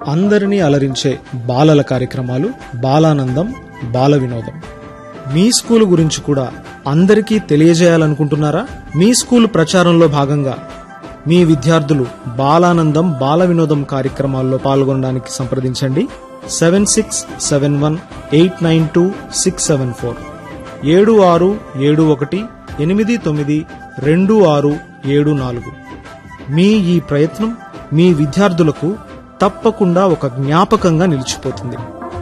అందరినీ అలరించే బాలల కార్యక్రమాలు బాలానందం బాల వినోదం. మీ స్కూలు గురించి కూడా అందరికీ తెలియజేయాలనుకుంటున్నారా? మీ స్కూలు ప్రచారంలో భాగంగా మీ విద్యార్థులు బాలానందం బాల వినోదం కార్యక్రమాల్లో పాల్గొనడానికి సంప్రదించండి. 7671892674 7671892674. మీ ఈ ప్రయత్నం మీ విద్యార్థులకు తప్పకుండా ఒక జ్ఞాపకంగా నిలిచిపోతుంది.